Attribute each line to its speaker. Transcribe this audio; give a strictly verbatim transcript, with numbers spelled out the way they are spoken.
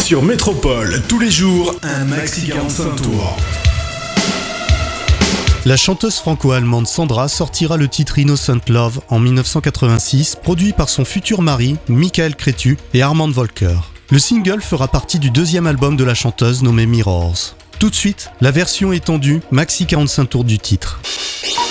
Speaker 1: Sur Métropole, tous les jours, un maxi quarante-cinq tours.
Speaker 2: La chanteuse franco-allemande Sandra sortira le titre Innocent Love en dix-neuf cent quatre-vingt-six, produit par son futur mari, Michael Cretu et Armand Volker. Le single fera partie du deuxième album de la chanteuse nommé Mirrors. Tout de suite, la version étendue maxi quarante-cinq tours du titre.